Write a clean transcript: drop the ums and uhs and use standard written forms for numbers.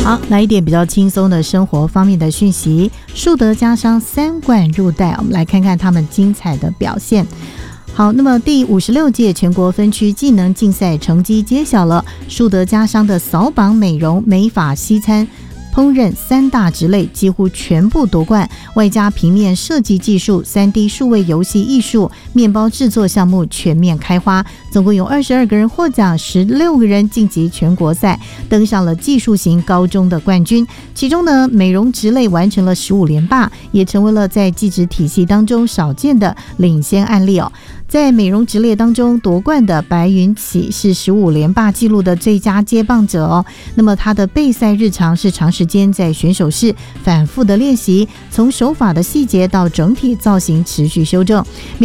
好，来一点比较轻松的生活方面的讯息。树德家商3冠入袋，我们来看看他们精彩的表现。好，那么第56届全国分区技能竞赛成绩揭晓了，树德家商的扫榜、美容、美发、西餐、烹饪3大职类几乎全部夺冠，外加平面设计技术、3D 数位游戏艺术、面包制作项目全面开花，总共有22个人获奖，16个人晋级全国赛，登上了技术型高中的冠军。其中呢，美容职类完成了15连霸，也成为了在技职体系当中少见的领先案例哦。在美容职类当中夺冠的白云启是15连霸纪录的最佳接棒者哦。那么他的备赛日常是长时间在选手室反复的练习，从手法的细节到整体造型持续修正。